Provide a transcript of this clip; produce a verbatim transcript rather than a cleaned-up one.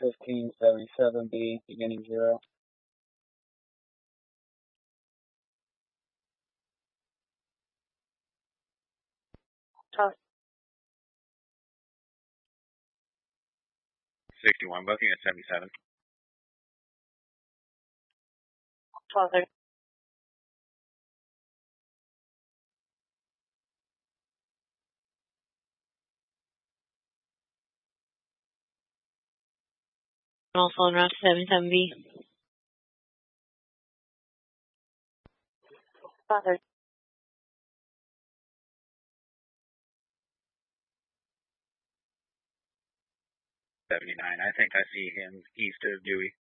fifteen seventy-seven B, beginning zero. sixty-one, booking at seventy-seven. twelve thirty. Also on route seventy-seven B. twelve thirty. seventy-nine, I think I see him east of Dewey.